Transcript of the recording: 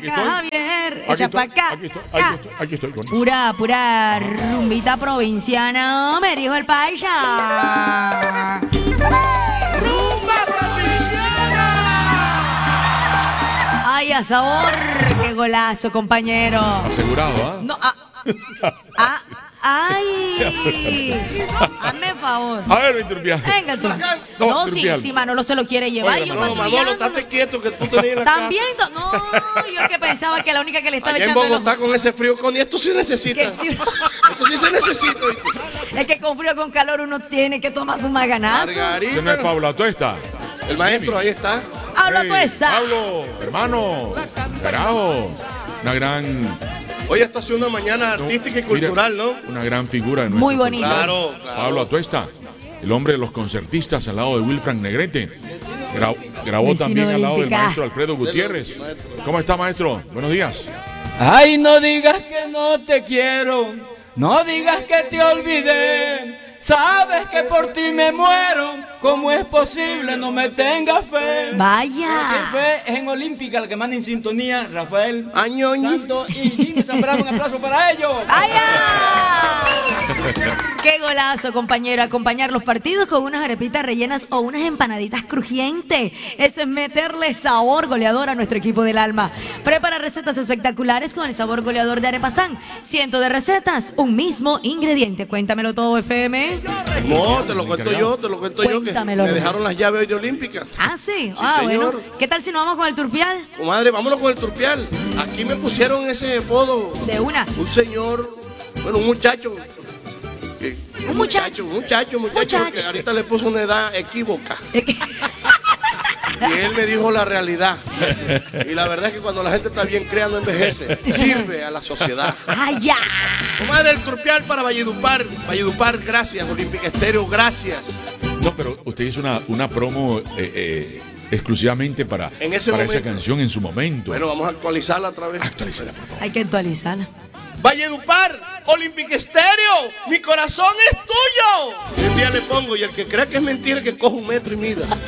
acá, Javier. Echa estoy, para acá. Aquí estoy con Pura rumbita provinciana, me dijo el paisa. ¡Rumba provinciana! Ay, a sabor, qué golazo, compañero. asegurado, No, ay. Hazme favor. A ver, mi turpial. Venga tú. No, No, turpial. si Manolo se lo quiere llevar. Oiga, Yo Manolo. No, Manolo, estate quieto que tú tenías la también, casa. no, yo que pensaba que la única que le estaba Allá en echando el Bogotá ojo- con ese frío, con esto sí necesita. que si- Esto sí se necesita. es que con frío con calor uno tiene que tomar su maganazo. Ese no es Margarita. Pablo Atuesta. El maestro, ahí está. Habla Hey, tú esa. Pablo, hermano, carajo. Una gran. Hoy esto ha sido una mañana artística y Mira, cultural, ¿no? Una gran figura de Muy nuestro bonito. folclore. Claro. Pablo Atuesta, el hombre de los concertistas al lado de Wilfran Negrete. Grabó Vecino también al lado del olímpica. maestro Alfredo Gutiérrez. ¿Cómo está, maestro? Buenos días. Ay, no digas que no te quiero, no digas que te olvidé. Sabes que por ti me muero, ¿cómo es posible no me tengas fe? Vaya. Fe es en Olímpica, la que manda en sintonía, Rafael Añoñi. Santos y Jimmy Zambrano. Un aplauso para ellos. ¡Vaya! ¡Qué golazo, compañero! Acompañar los partidos con unas arepitas rellenas o unas empanaditas crujientes. Eso es meterle sabor goleador a nuestro equipo del alma. Prepara recetas espectaculares con el sabor goleador de Arepasán. Cientos de recetas, un mismo ingrediente. Cuéntamelo todo, FM. No, te lo cuento yo, que Cuéntamelo. me dejaron las llaves hoy de Olímpica. Ah, sí. Sí, Bueno. señor. ¿Qué tal si nos vamos con el turpial? Comadre, vámonos con el turpial. Aquí me pusieron ese apodo. De una. Un señor, bueno, un muchacho. Un muchacho. Muchacho, Muchacho. que ahorita le puso una edad equívoca. Es que- Y él me dijo la realidad. Y la verdad es que cuando la gente está bien creando envejece. Sirve a la sociedad. ¡Ay, ya! Comadre, el turpial para Valledupar. Valledupar, gracias. Olímpica Estéreo, gracias. No, pero usted hizo una promo exclusivamente para En ese esa momento. canción en su momento. Bueno, vamos a actualizarla otra vez. Actualízala, por favor. Hay que actualizarla. Valledupar, Olímpica Estéreo, mi corazón es tuyo. Y un día le pongo, y el que crea que es mentira, que coja 1 metro y mida.